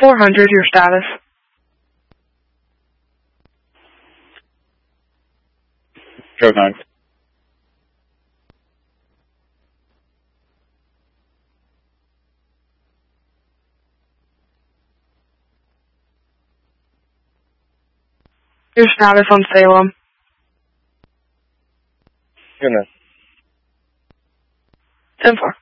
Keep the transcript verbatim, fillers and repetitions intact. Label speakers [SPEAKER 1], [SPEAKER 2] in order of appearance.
[SPEAKER 1] four hundred, your status.
[SPEAKER 2] Code nine.
[SPEAKER 1] Your status on Salem.
[SPEAKER 2] Goodness.
[SPEAKER 1] ten four.